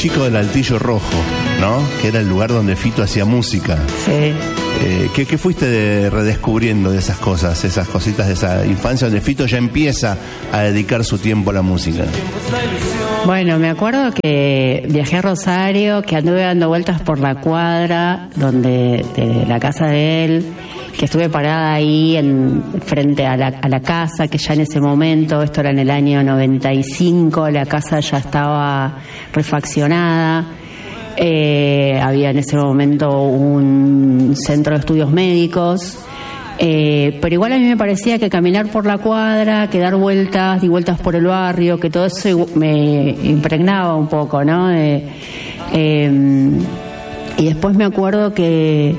chico del Altillo Rojo, ¿no? Que era el lugar donde Fito hacía música. Sí. ¿Qué fuiste redescubriendo de esas cosas, esas cositas de esa infancia donde Fito ya empieza a dedicar su tiempo a la música? Bueno, me acuerdo que viajé a Rosario, que anduve dando vueltas por la cuadra de la casa de él, que estuve parada ahí frente a la casa, que ya en ese momento, esto era en el año 95, la casa ya estaba refaccionada. Había en ese momento un centro de estudios médicos, pero igual a mí me parecía que caminar por la cuadra, que dar vueltas y vueltas por el barrio, que todo eso me impregnaba un poco, ¿no? Y después me acuerdo que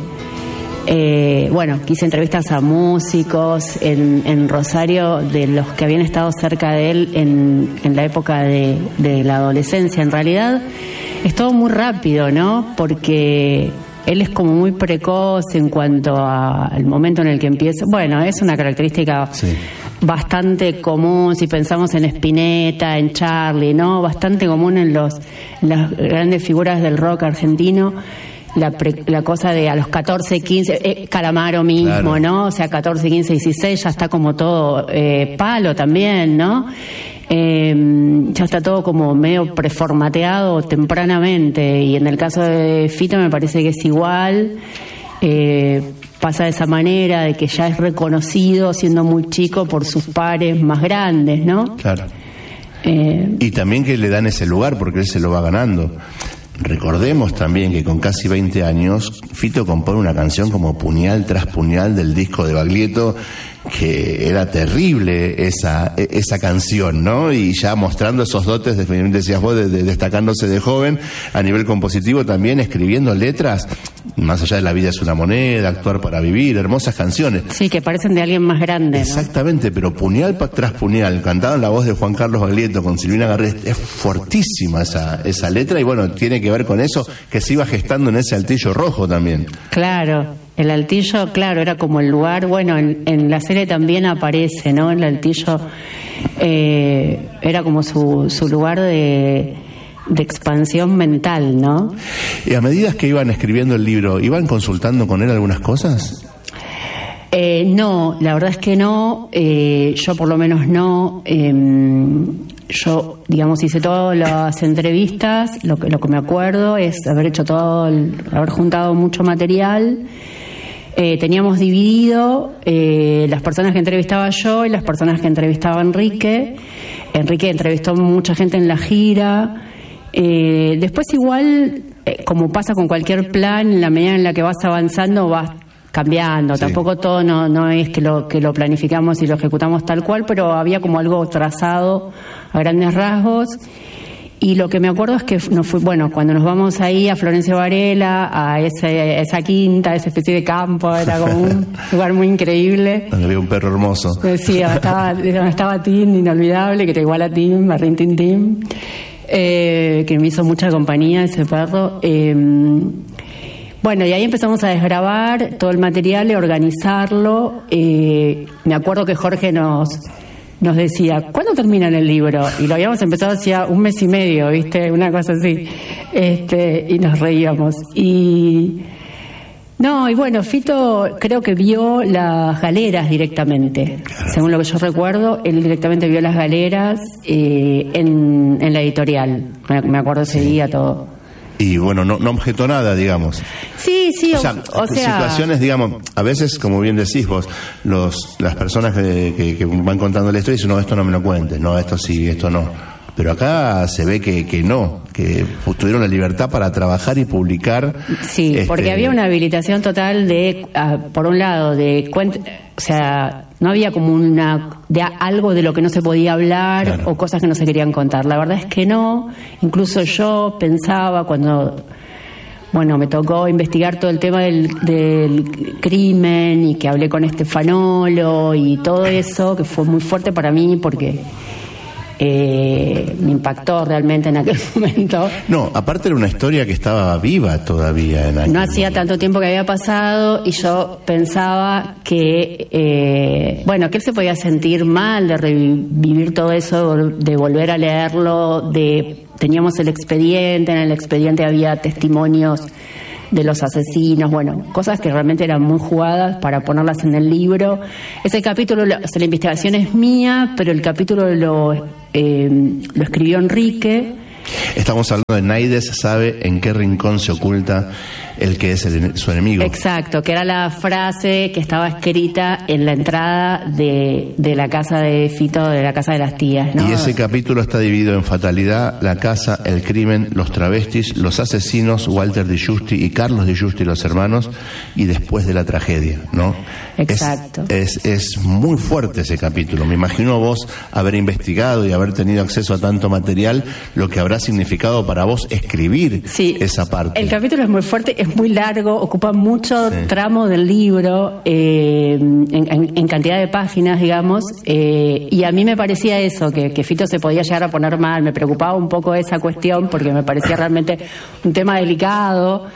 hice entrevistas a músicos en Rosario, de los que habían estado cerca de él en la época de la adolescencia. En realidad es todo muy rápido, ¿no? Porque él es como muy precoz en cuanto al momento en el que empieza. Bueno, es una característica bastante común si pensamos en Spinetta, en Charlie, ¿no? Bastante común en las grandes figuras del rock argentino. La cosa de a los 14, 15, Calamaro mismo, claro, ¿no? O sea, 14, 15, 16 ya está como todo palo también, ¿no? Ya está todo como medio preformateado tempranamente, y en el caso de Fito me parece que es igual. Pasa de esa manera, de que ya es reconocido siendo muy chico por sus pares más grandes, ¿no? Claro. Y también que le dan ese lugar porque él se lo va ganando. Recordemos también que con casi 20 años Fito compone una canción como Puñal tras Puñal del disco de Baglietto, que era terrible esa canción, ¿no? Y ya mostrando esos dotes, decías vos, destacándose de joven a nivel compositivo, también escribiendo letras, más allá de La vida es una moneda, Actuar para vivir, hermosas canciones. Sí, que parecen de alguien más grande, ¿no? Exactamente, pero Puñal tras Puñal, cantado en la voz de Juan Carlos Baglietto con Silvina Garrés, es fuertísima esa letra, y bueno, tiene que ver con eso que se iba gestando en ese Altillo Rojo también. Claro. El Altillo, claro, era como el lugar, bueno, en la serie también aparece, ¿no? El Altillo era como su lugar de expansión mental, ¿no? Y a medida que iban escribiendo el libro, ¿iban consultando con él algunas cosas? No, la verdad es que no, yo por lo menos no. Yo, digamos, hice todas las entrevistas, lo que me acuerdo es haber hecho haber juntado mucho material. Teníamos dividido las personas que entrevistaba yo y las personas que entrevistaba Enrique. Enrique entrevistó mucha gente en la gira. Después igual, como pasa con cualquier plan, en la medida en la que vas avanzando vas cambiando. Sí. Tampoco todo no es que lo planificamos y lo ejecutamos tal cual, pero había como algo trazado a grandes rasgos. Y lo que me acuerdo es que cuando nos vamos ahí a Florencio Varela, a esa quinta, esa especie de campo, era como un lugar muy increíble. Donde había un perro hermoso. Sí, estaba Tim, inolvidable, que era igual a Tim, a Rin Tin Tim, que me hizo mucha compañía ese perro. Bueno, y ahí empezamos a desgravar todo el material y organizarlo. Me acuerdo que Jorge nos decía, ¿cuándo terminan el libro? Y lo habíamos empezado hacía un mes y medio, ¿viste? Una cosa así. Y nos reíamos. Y bueno, Fito creo que vio las galeras directamente. Claro. Según lo que yo recuerdo, él directamente vio las galeras en la editorial. Me acuerdo ese día todo. Y bueno, no objetó nada, digamos. Sí, o sea, situaciones, digamos, a veces, como bien decís vos, las personas que van contando la historia dicen, no, esto no me lo cuentes, no, esto sí, esto no. Pero acá se ve que no, que tuvieron la libertad para trabajar y publicar. Sí, porque había una habilitación total por un lado, o sea, no había como algo de lo que no se podía hablar, claro, o cosas que no se querían contar. La verdad es que no. Incluso yo pensaba cuando, me tocó investigar todo el tema del crimen y que hablé con Estefanolo y todo eso, que fue muy fuerte para mí porque me impactó realmente en aquel momento. No, aparte era una historia que estaba viva todavía en aquel No hacía momento. tanto tiempo que había pasado y yo pensaba que, que él se podía sentir mal de revivir todo eso, de volver a leerlo, teníamos el expediente, en el expediente había testimonios de los asesinos, bueno, cosas que realmente eran muy jugadas para ponerlas en el libro. Ese capítulo, la investigación es mía, pero el capítulo lo escribió Enrique. Estamos hablando de Naides sabe en qué rincón se oculta el que es su enemigo. Exacto, que era la frase que estaba escrita en la entrada de la casa de Fito, de la casa de las tías, ¿no? Y ese capítulo está dividido en fatalidad, la casa, el crimen, los travestis, los asesinos, Walter Di Giusti y Carlos Di Giusti, los hermanos, y después de la tragedia, ¿no? Exacto. Es muy fuerte ese capítulo. Me imagino vos haber investigado y haber tenido acceso a tanto material, lo que habrá significado para vos escribir esa parte. El capítulo es muy fuerte, es muy largo, ocupa mucho tramo del libro, en cantidad de páginas, digamos, y a mí me parecía eso, que Fito se podía llegar a poner mal. Me preocupaba un poco esa cuestión porque me parecía realmente un tema delicado.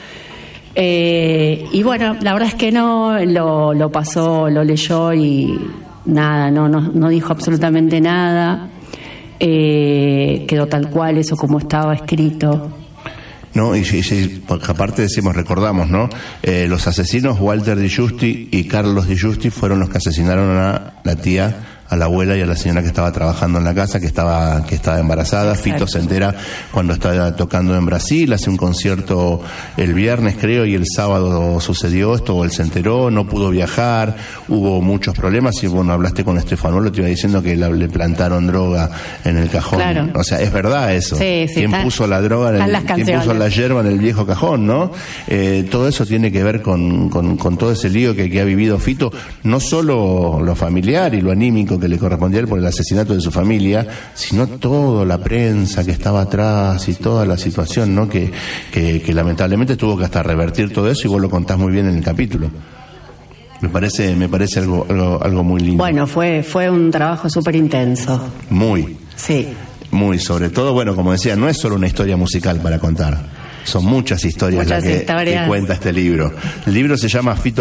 Y bueno, la verdad es que no, lo pasó, lo leyó y nada, no dijo absolutamente nada. Quedó tal cual eso como estaba escrito. No, y porque aparte recordamos, ¿no? Los asesinos Walter Di Giusti y Carlos Di Giusti fueron los que asesinaron a la tía, a la abuela y a la señora que estaba trabajando en la casa, que estaba embarazada. Exacto. Fito se entera cuando está tocando en Brasil, hace un concierto el viernes, creo, y el sábado sucedió esto, él se enteró, no pudo viajar, hubo muchos problemas, y bueno, hablaste con Estefanuelo, te iba diciendo que le plantaron droga en el cajón. Claro. O sea, es verdad eso. Sí, ¿Quién puso la droga, quién puso la yerba en el viejo cajón, no? Todo eso tiene que ver con todo ese lío que ha vivido Fito, no solo lo familiar y lo anímico que le correspondía a él por el asesinato de su familia, sino toda la prensa que estaba atrás y toda la situación, ¿no? Que lamentablemente tuvo que hasta revertir todo eso, y vos lo contás muy bien en el capítulo. Me parece algo muy lindo. Bueno, fue un trabajo súper intenso. Muy. Sí. Muy, sobre todo, bueno, como decía, no es solo una historia musical para contar. Son muchas historias las que cuenta este libro. El libro se llama Fito